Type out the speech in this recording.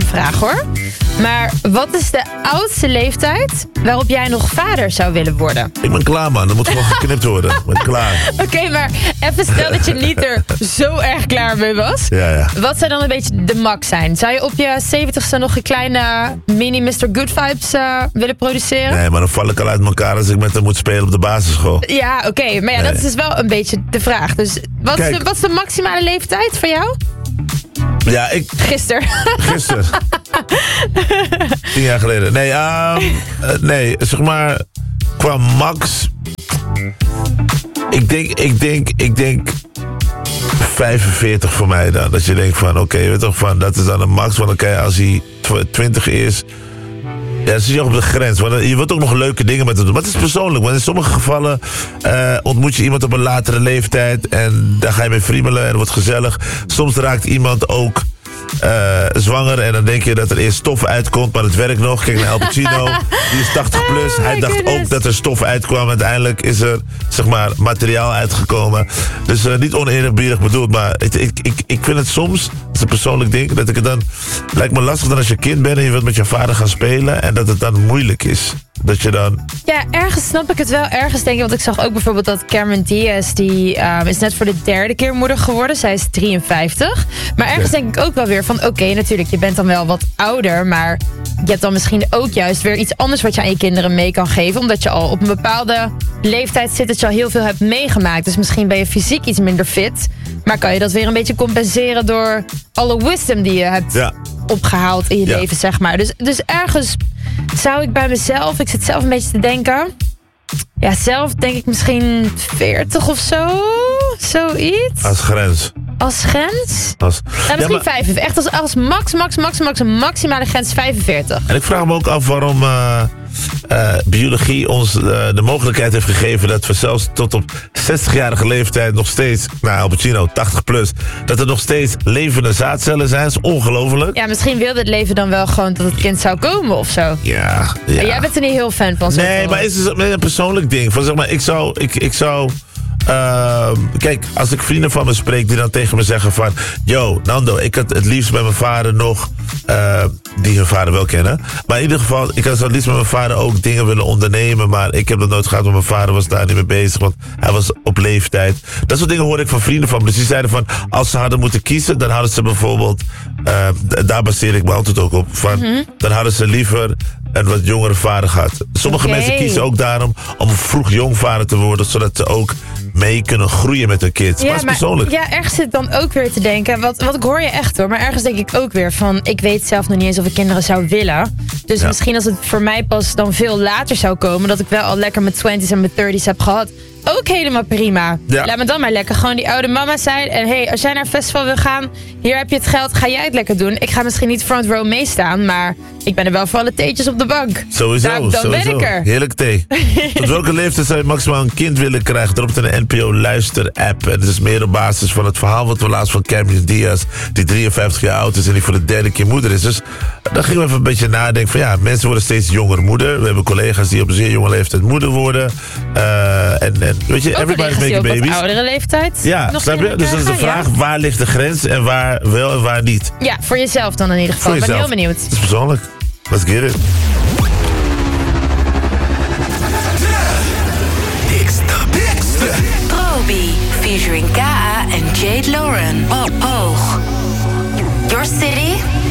vraag hoor. Maar wat is de oudste leeftijd waarop jij nog vader zou willen worden? Ik ben klaar, man. Dat moet gewoon geknipt worden. Ik ben klaar. Oké, maar even stel dat je niet er zo erg klaar mee was. Ja. Wat zou dan een beetje de max zijn? Zou je op je 70ste nog een kleine mini Mr. Good Vibes willen produceren? Nee, maar dan val ik al uit elkaar als ik met hem moet spelen op de basisschool. Ja, oké. Maar ja, dat is dus wel een beetje de vraag. Dus wat is de maximale leeftijd voor jou? Ja, Gisteren. 10 jaar geleden. Nee, zeg maar, qua max. Ik denk 45 voor mij dan. Dat je denkt van, oké, weet toch van, dat is dan een max. Want oké, als hij 20 is, ja, dan zit je op de grens. Want je wilt ook nog leuke dingen met hem doen. Maar het is persoonlijk. Want in sommige gevallen ontmoet je iemand op een latere leeftijd. En daar ga je mee friemelen en het wordt gezellig. Soms raakt iemand ook zwanger. En dan denk je dat er eerst stof uitkomt. Maar het werkt nog. Kijk naar Al Pacino. Die is 80 plus. Hij dacht ook dat er stof uitkwam. Uiteindelijk is er, zeg maar, materiaal uitgekomen. Dus niet oneerbiedig bedoeld. Maar ik vind het soms, dat is een persoonlijk ding, dat ik het dan, lijkt me lastig dan als je kind bent en je wilt met je vader gaan spelen. En dat het dan moeilijk is. Dat je dan... Ja, ergens snap ik het wel. Ergens denk ik, want ik zag ook bijvoorbeeld dat Cameron Diaz, die is net voor de 3e keer moeder geworden. Zij is 53. Maar ergens denk ik ook wel weer van, oké, natuurlijk, je bent dan wel wat ouder, maar je hebt dan misschien ook juist weer iets anders wat je aan je kinderen mee kan geven. Omdat je al op een bepaalde leeftijd zit dat je al heel veel hebt meegemaakt. Dus misschien ben je fysiek iets minder fit. Maar kan je dat weer een beetje compenseren door alle wisdom die je hebt opgehaald in je leven, zeg maar. Dus ergens zou ik bij mezelf, ik zit zelf een beetje te denken. Ja, zelf denk ik misschien 40 of zo. Zoiets. Als grens. Als grens? Misschien 45. Echt als maximale grens 45. En ik vraag me ook af waarom biologie ons de mogelijkheid heeft gegeven dat we zelfs tot op 60-jarige leeftijd nog steeds, nou Al Pacino, 80 plus, dat er nog steeds levende zaadcellen zijn. Dat is ongelooflijk. Ja, misschien wilde het leven dan wel gewoon dat het kind zou komen of zo. Ja. Jij bent er niet heel fan van. Nee, maar is het een persoonlijk ding? Van, zeg maar, ik zou kijk, als ik vrienden van me spreek die dan tegen me zeggen van, yo, Nando, ik had het liefst met mijn vader nog, die hun vader wel kennen. Maar in ieder geval, ik had het liefst met mijn vader ook dingen willen ondernemen. Maar ik heb dat nooit gehad, want mijn vader was daar niet mee bezig. Want hij was op leeftijd. Dat soort dingen hoor ik van vrienden van me. Dus die zeiden van, als ze hadden moeten kiezen, dan hadden ze bijvoorbeeld, daar baseer ik me altijd ook op, van, dan hadden ze liever een wat jongere vader gehad. Sommige mensen kiezen ook daarom om vroeg jong vader te worden, zodat ze ook mee kunnen groeien met hun kids. Ja, maar persoonlijk. Ja, ergens zit dan ook weer te denken. Wat ik hoor je echt hoor. Maar ergens denk ik ook weer van, ik weet zelf nog niet eens of ik kinderen zou willen. Dus misschien als het voor mij pas dan veel later zou komen, dat ik wel al lekker mijn 20's en mijn 30's heb gehad. Ook helemaal prima. Ja. Laat me dan maar lekker gewoon die oude mama zijn. En hey, als jij naar een festival wil gaan, hier heb je het geld, ga jij het lekker doen. Ik ga misschien niet front row meestaan, maar ik ben er wel voor alle theetjes op de bank. Sowieso. Dan ben ik er. Heerlijk thee. Tot welke leeftijd zou je maximaal een kind willen krijgen? Erop in de NPO Luister-app. En het is meer op basis van het verhaal wat we laatst van Cameron Diaz, die 53 jaar oud is en die voor de 3e keer moeder is. Dus dan gingen we even een beetje nadenken van, ja, mensen worden steeds jonger moeder. We hebben collega's die op een zeer jonge leeftijd moeder worden. En weet je, everybody's making babies. Op oudere leeftijd. Ja, snap je? Dus dat is de vraag, waar ligt de grens en waar wel en waar niet? Ja, voor jezelf dan in ieder geval. Ik ben heel benieuwd. Het is persoonlijk. Let's get it. Probi, featuring Kaa en Jade Lauren. Hoog. Your city,